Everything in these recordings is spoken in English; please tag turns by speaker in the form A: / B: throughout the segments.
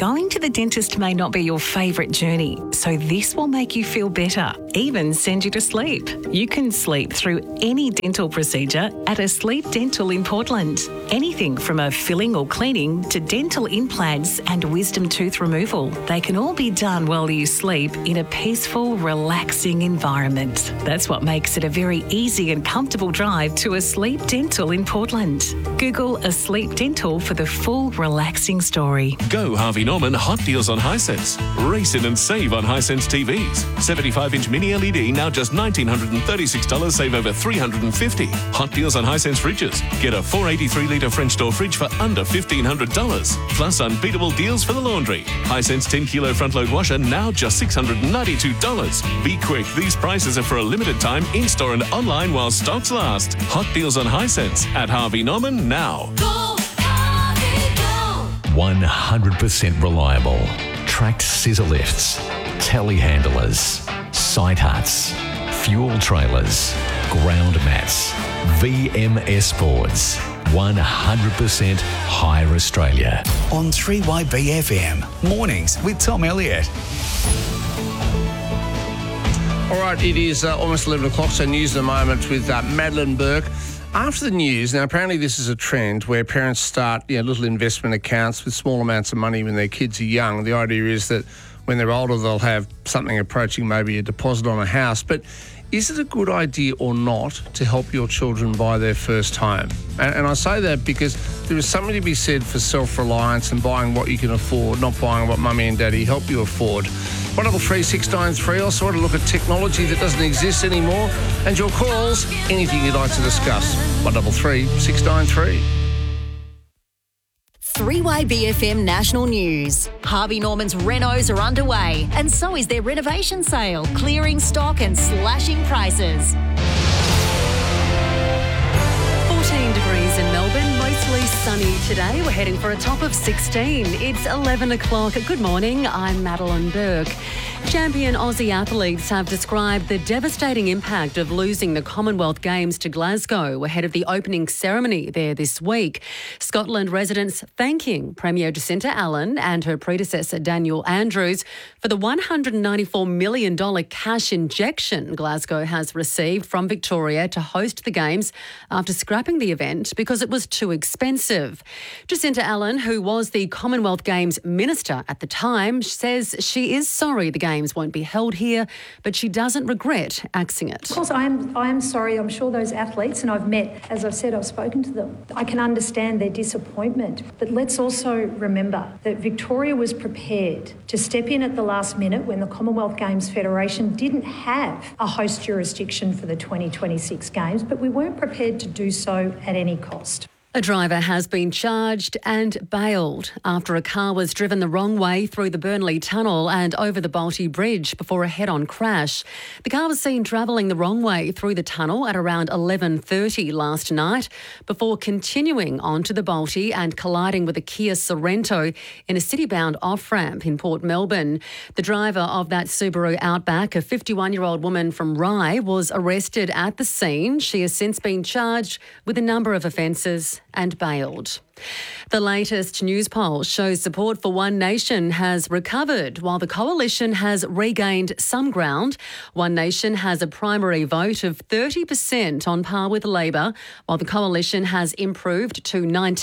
A: Going to the dentist may not be your favourite journey, so this will make you feel better, even send you to sleep. You can sleep through any dental procedure at Asleep Dental in Portland. Anything from a filling or cleaning to dental implants and wisdom tooth removal. They can all be done while you sleep in a peaceful, relaxing environment. That's what makes it a very easy and comfortable drive to Asleep Dental in Portland. Google Asleep Dental for the full relaxing story.
B: Go Harvey Norman hot deals on Hisense. Race in and save on Hisense TVs. 75-inch mini LED now just $1,936, save over $350. Hot deals on Hisense fridges. Get a 483-litre French door fridge for under $1,500. Plus unbeatable deals for the laundry. Hisense 10-kilo front-load washer now just $692. Be quick, these prices are for a limited time in-store and online while stocks last. Hot deals on Hisense at Harvey Norman now.
C: 100% reliable. Tracked scissor lifts, telehandlers, site huts, fuel trailers, ground mats, VMS boards. 100% Hire Australia.
D: On 3YB FM, mornings with Tom Elliott.
E: All right, it is almost 11 o'clock, so news in a moment with Madeline Burke. After the news, now apparently this is a trend where parents start little investment accounts with small amounts of money when their kids are young. The idea is that when they're older, they'll have something approaching maybe a deposit on a house. But is it a good idea or not to help your children buy their first home? And I say that because there is something to be said for self-reliance and buying what you can afford, not buying what mummy and daddy help you afford. 133 693. Also want to look at technology that doesn't exist anymore. And your calls, anything you'd like to discuss. 133 693.
F: 3YBFM National News. Harvey Norman's renos are underway, and so is their renovation sale, clearing stock and slashing prices.
G: 14 degrees in Melbourne, mostly sunny today. We're heading for a top of 16. It's 11 o'clock. Good morning, I'm Madeline Burke. Champion Aussie athletes have described the devastating impact of losing the Commonwealth Games to Glasgow ahead of the opening ceremony there this week. Scotland residents thanking Premier Jacinta Allen and her predecessor Daniel Andrews for the $194 million cash injection Glasgow has received from Victoria to host the Games after scrapping the event because it was too expensive. Jacinta Allen, who was the Commonwealth Games minister at the time, says she is sorry the Games won't be held here, but she doesn't regret axing it.
H: Of course, I am sorry. I'm sure those athletes, and I've met, as I've said, I've spoken to them. I can understand their disappointment, but let's also remember that Victoria was prepared to step in at the last minute when the Commonwealth Games Federation didn't have a host jurisdiction for the 2026 Games, but we weren't prepared to do so at any cost.
G: A driver has been charged and bailed after a car was driven the wrong way through the Burnley Tunnel and over the Balti Bridge before a head-on crash. The car was seen travelling the wrong way through the tunnel at around 11:30 last night before continuing onto the Balti and colliding with a Kia Sorrento in a city-bound off-ramp in Port Melbourne. The driver of that Subaru Outback, a 51-year-old woman from Rye, was arrested at the scene. She has since been charged with a number of offences and bailed. The latest news poll shows support for One Nation has recovered while the coalition has regained some ground. One Nation has a primary vote of 30% on par with Labor, while the coalition has improved to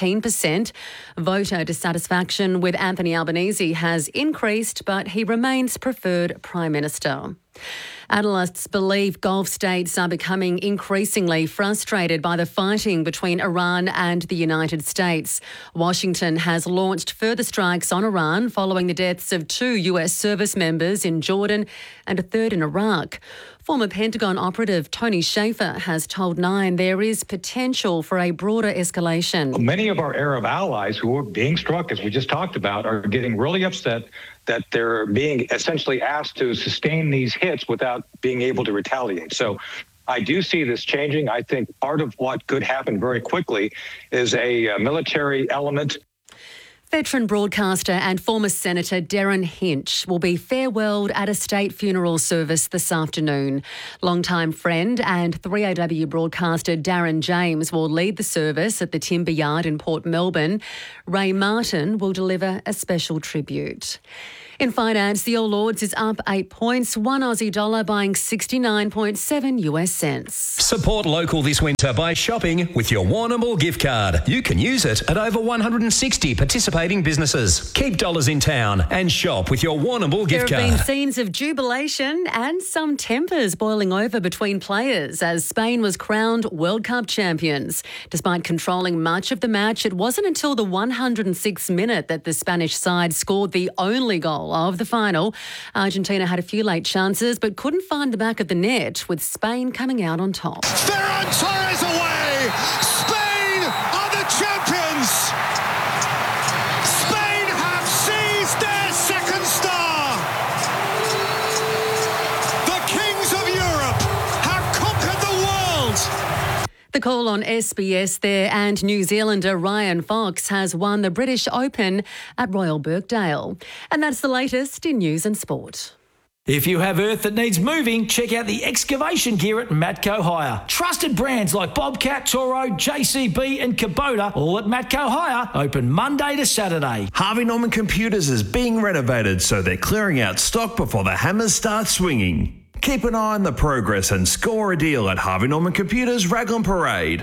G: 19%. Voter dissatisfaction with Anthony Albanese has increased, but he remains preferred Prime Minister. Analysts believe Gulf states are becoming increasingly frustrated by the fighting between Iran and the United States. Washington has launched further strikes on Iran following the deaths of 2 US service members in Jordan and a third in Iraq. Former Pentagon operative Tony Shaffer has told Nine there is potential for a broader escalation.
I: Many of our Arab allies who are being struck, as we just talked about, are getting really upset that they're being essentially asked to sustain these hits without being able to retaliate. So I do see this changing. I think part of what could happen very quickly is a military element.
G: Veteran broadcaster and former Senator Darren Hinch will be farewelled at a state funeral service this afternoon. Longtime friend and 3AW broadcaster Darren James will lead the service at the Timber Yard in Port Melbourne. Ray Martin will deliver a special tribute. In finance, the All Ords is up 8 points, one Aussie dollar buying 69.7 US cents.
C: Support local this winter by shopping with your Warrnambool gift card. You can use it at over 160 participating businesses. Keep dollars in town and shop with your Warrnambool gift
G: There
C: card.
G: have been scenes of jubilation and some tempers boiling over between players as Spain was crowned World Cup champions. Despite controlling much of the match, it wasn't until the 106th minute that the Spanish side scored the only goal of the final. Argentina had a few late chances but couldn't find the back of the net, with Spain coming out on top.
J: Ferran Torres away! Spain are the champions! Spain have seized their second star! The kings of Europe have conquered the world!
G: The call on SBS there, and New Zealander Ryan Fox has won the British Open at Royal Birkdale. And that's the latest in news and sport.
K: If you have earth that needs moving, check out the excavation gear at Matco Hire. Trusted brands like Bobcat, Toro, JCB and Kubota, all at Matco Hire, open Monday to Saturday.
L: Harvey Norman Computers is being renovated, so they're clearing out stock before the hammers start swinging. Keep an eye on the progress and score a deal at Harvey Norman Computers Raglan Parade.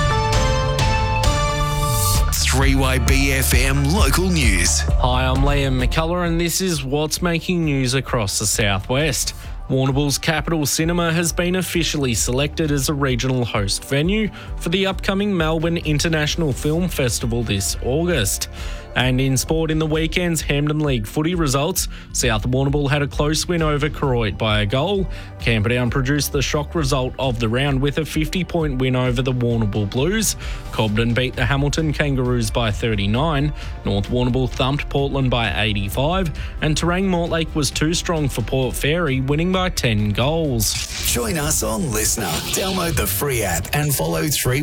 D: 3YBFM local news.
M: Hi, I'm Liam McCullough and this is what's making news across the southwest. Warrnambool's Capital Cinema has been officially selected as a regional host venue for the upcoming Melbourne International Film Festival this August. And in sport in the weekend's Hampden League footy results, South Warrnambool had a close win over Koroit by a goal. Camperdown produced the shock result of the round with a 50-point win over the Warrnambool Blues. Cobden beat the Hamilton Kangaroos by 39. North Warrnambool thumped Portland by 85. And Terang Mortlake was too strong for Port Fairy, winning by 10 goals.
D: Join us on Listener. Download the free app and follow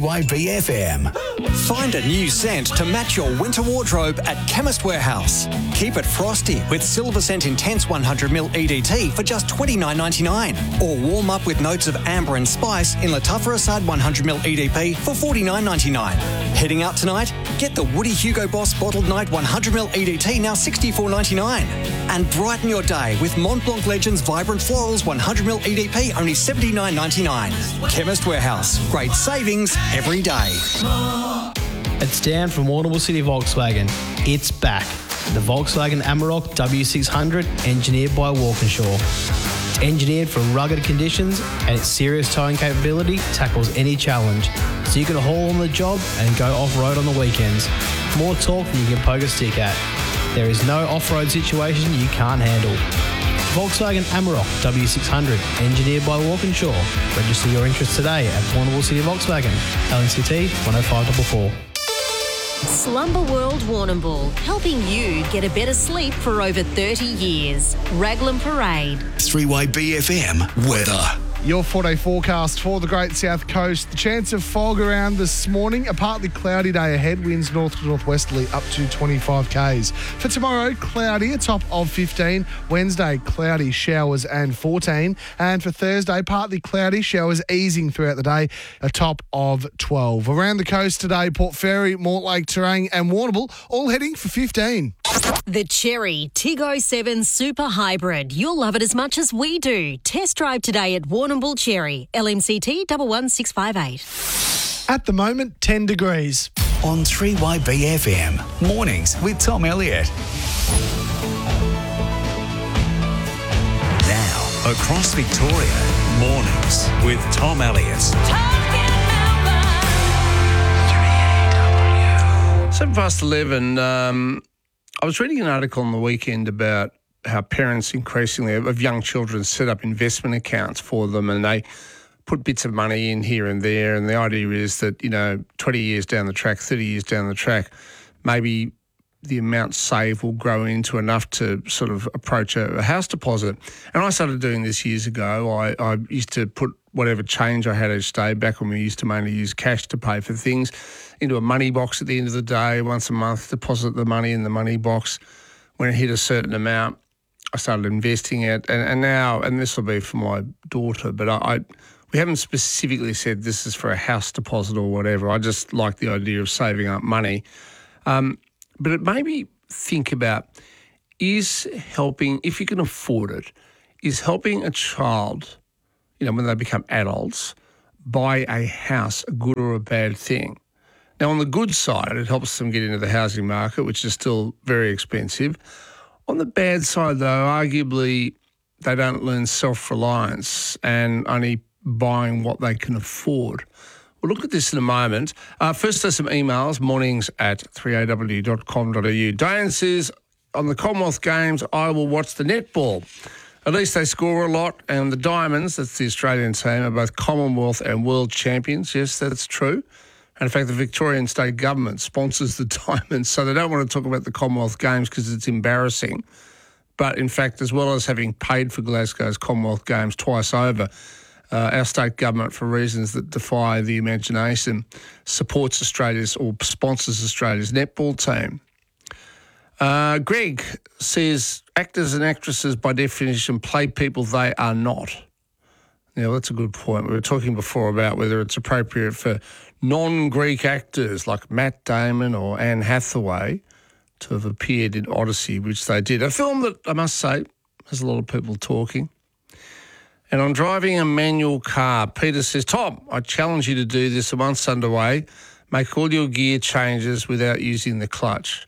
D: 3YBFM.
N: Find a new scent to match your winter wardrobe at Chemist Warehouse. Keep it frosty with Silver Scent Intense 100ml EDT for just $29.99. Or warm up with notes of amber and spice in Latuffer Assad 100ml EDP for $49.99. Heading out tonight? Get the Woody Hugo Boss Bottled Night 100ml EDT now $64.99. And brighten your day with Mont Blanc Legends Vibrant Florals 100ml EDP only $79.99. Chemist Warehouse. Great savings every day.
O: It's Dan from Warrnambool City Volkswagen. It's back. The Volkswagen Amarok W600, engineered by Walkinshaw. It's engineered for rugged conditions and its serious towing capability tackles any challenge, so you can haul on the job and go off-road on the weekends. More torque than you can poke a stick at. There is no off-road situation you can't handle. Volkswagen Amarok W600, engineered by Walkinshaw. Register your interest today at Warrnambool City Volkswagen, LNCT 10544.
F: Slumber World Warrnambool, helping you get a better sleep for over 30 years. Raglan Parade.
D: 3YBFM weather.
P: Your 4-day forecast for the Great South Coast. The chance of fog around this morning. A partly cloudy day ahead. Winds north to northwesterly up to 25 k's. For tomorrow, cloudy, a top of 15. Wednesday, cloudy, showers and 14. And for Thursday, partly cloudy, showers easing throughout the day, a top of 12. Around the coast today, Port Fairy, Mortlake, Terang and Warrnambool all heading for 15.
F: The Cherry Tiggo 7 Super Hybrid. You'll love it as much as we do. Test drive today at Warrnambool Cherry. LMCT 11658.
P: At the moment, 10 degrees.
D: On 3YBFM. Mornings with Tom Elliott.
L: Now, across Victoria, mornings with Tom Elliott.
E: 11:07. I was reading an article on the weekend about how parents increasingly of young children set up investment accounts for them and they put bits of money in here and there. And the idea is that, 20 years down the track, 30 years down the track, maybe the amount saved will grow into enough to sort of approach a house deposit. And I started doing this years ago. I used to put whatever change I had each day, back when we used to mainly use cash to pay for things, into a money box at the end of the day, once a month, deposit the money in the money box. When it hit a certain amount, I started investing it. And now, and this will be for my daughter, but we haven't specifically said this is for a house deposit or whatever. I just like the idea of saving up money. But it made me think about, is helping, if you can afford it, is helping a child, when they become adults, buy a house a good or a bad thing? Now, on the good side, it helps them get into the housing market, which is still very expensive. On the bad side, though, arguably they don't learn self-reliance and only buying what they can afford. We'll look at this in a moment. First, there's some emails, mornings@3aw.com.au. Diane says, on the Commonwealth Games, I will watch the netball. At least they score a lot, and the Diamonds, that's the Australian team, are both Commonwealth and World Champions. Yes, that's true. And in fact, the Victorian state government sponsors the Diamonds, so they don't want to talk about the Commonwealth Games because it's embarrassing. But in fact, as well as having paid for Glasgow's Commonwealth Games twice over, our state government, for reasons that defy the imagination, supports Australia's or sponsors Australia's netball team. Greg says, actors and actresses by definition play people they are not. Yeah, well, that's a good point. We were talking before about whether it's appropriate for non-Greek actors like Matt Damon or Anne Hathaway to have appeared in Odyssey, which they did. A film that, I must say, has a lot of people talking. And on driving a manual car, Peter says, Tom, I challenge you to do this once underway. Make all your gear changes without using the clutch.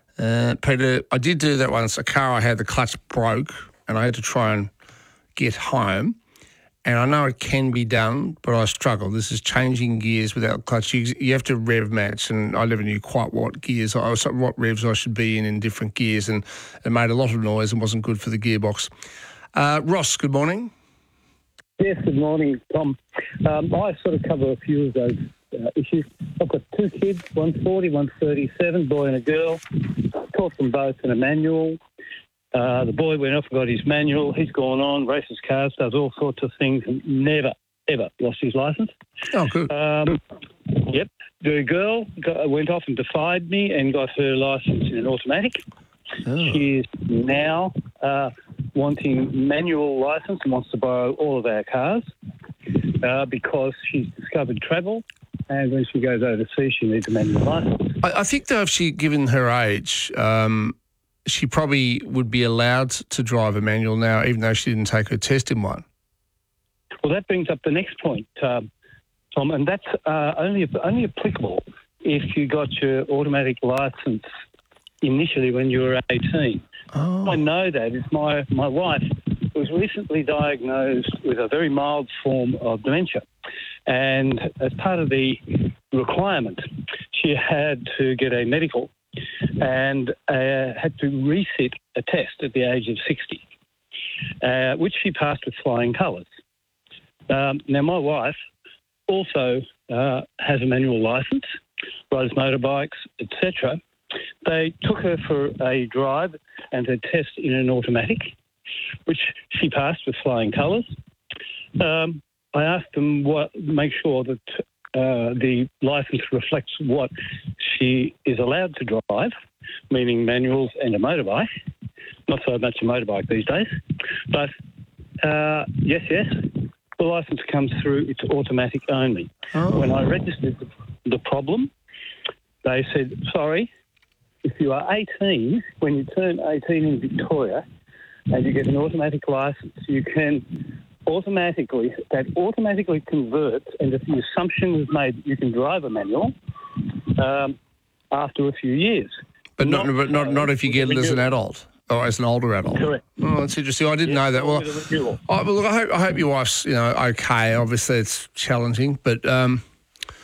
E: Peter, I did do that once. A car I had, the clutch broke, and I had to try and get home. And I know it can be done, but I struggle. This is changing gears without clutch. You have to rev match, and I never knew quite what revs I should be in different gears, and it made a lot of noise and wasn't good for the gearbox. Ross, good morning.
Q: Yes, good morning, Tom. I sort of cover a few of those issues. I've got two kids, one's 40, one's 37, boy and a girl. Taught them both in a manual. The boy went off and got his manual. He's gone on, races cars, does all sorts of things, and never, ever lost his licence.
E: Oh, good.
Q: Yep. The girl went off and defied me and got her licence in an automatic. Oh. She's now wanting manual licence and wants to borrow all of our cars because she's discovered travel, and when she goes overseas, she needs a manual licence.
E: I think, though, if she, given her age, she probably would be allowed to drive a manual now, even though she didn't take her test in one.
Q: Well, that brings up the next point, Tom, and that's only applicable if you got your automatic licence initially when you were 18. Oh. I know that is my wife was recently diagnosed with a very mild form of dementia, and as part of the requirement, she had to get a medical and had to resit a test at the age of 60, which she passed with flying colours. Now, my wife also has a manual licence, rides motorbikes, etc. They took her for a drive and a test in an automatic, which she passed with flying colours. I asked them make sure that the licence reflects what she is allowed to drive, meaning manuals and a motorbike. Not so much a motorbike these days. But, yes, the licence comes through, it's automatic only. Oh. When I registered the problem, they said, sorry, if you are 18, when you turn 18 in Victoria and you get an automatic licence, you can automatically converts, and if the assumption was made that you can drive a manual after a few years. But
E: not if you get it as an adult or as an older adult.
Q: Correct.
E: Oh, that's interesting. I didn't know that. Well, look, I hope your wife's okay. Obviously, it's challenging, but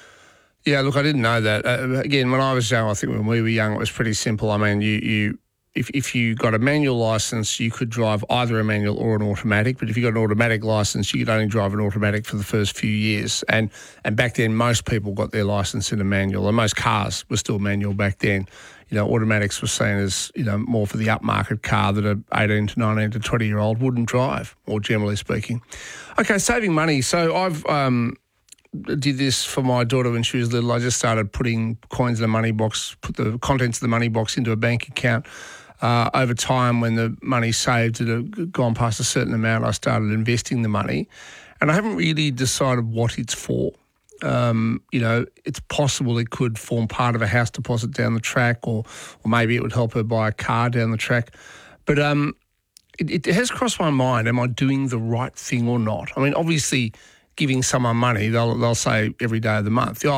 E: yeah, look, I didn't know that. Again, when I was young, I think when we were young, it was pretty simple. I mean, you if you got a manual licence, you could drive either a manual or an automatic. But if you got an automatic licence, you could only drive an automatic for the first few years. And back then, most people got their licence in a manual, and most cars were still manual back then. Automatics were seen as, more for the upmarket car that a 18 to 19 to 20-year-old wouldn't drive, more generally speaking. Okay, saving money. So I've did this for my daughter when she was little. I just started putting coins in the money box, put the contents of the money box into a bank account. Over time, when the money saved had gone past a certain amount, I started investing the money. And I haven't really decided what it's for. It's possible it could form part of a house deposit down the track, or maybe it would help her buy a car down the track. But it has crossed my mind, am I doing the right thing or not? I mean, obviously, giving someone money, they'll say every day of the month,